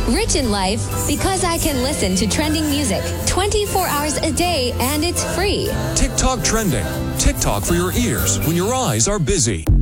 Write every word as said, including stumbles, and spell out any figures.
Rich in life because I can listen to trending music twenty-four hours a day and it's free. TikTok trending. TikTok for your ears when your eyes are busy.